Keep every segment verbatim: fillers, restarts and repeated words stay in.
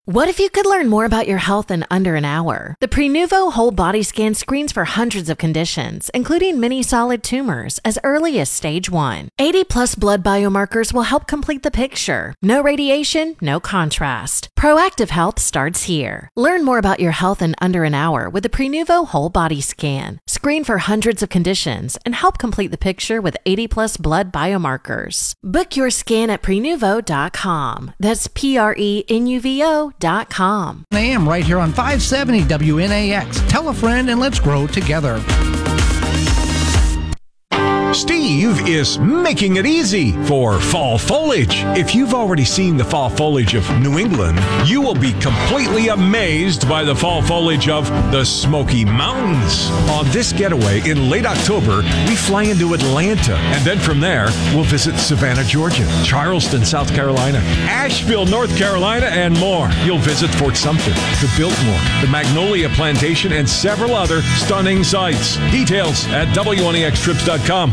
What if you could learn more about your health in under an hour? The Prenuvo Whole Body Scan screens for hundreds of conditions, including many solid tumors, as early as stage one. eighty plus blood biomarkers will help complete the picture. No radiation, no contrast. Proactive health starts here. Learn more about your health in under an hour with the Prenuvo Whole Body Scan. Screen for hundreds of conditions and help complete the picture with eighty plus blood biomarkers. Book your scan at prenuvo dot com. That's P R E N U V O dot com. I am right here on five seventy W N A X. Tell a friend and let's grow together. Steve is making it easy for fall foliage. If you've already seen the fall foliage of New England, you will be completely amazed by the fall foliage of the Smoky Mountains. On this getaway in late October, we fly into Atlanta, and then from there, we'll visit Savannah, Georgia, Charleston, South Carolina, Asheville, North Carolina, and more. You'll visit Fort Sumter, the Biltmore, the Magnolia Plantation, and several other stunning sights. Details at W N A X trips dot com.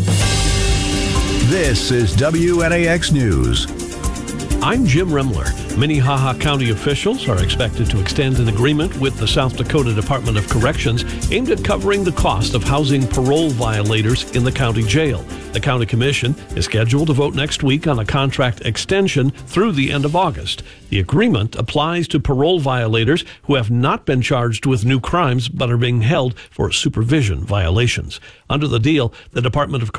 This is W N A X News. I'm Jim Remler. Minnehaha County officials are expected to extend an agreement with the South Dakota Department of Corrections aimed at covering the cost of housing parole violators in the county jail. The county commission is scheduled to vote next week on a contract extension through the end of August. The agreement applies to parole violators who have not been charged with new crimes but are being held for supervision violations. Under the deal, the Department of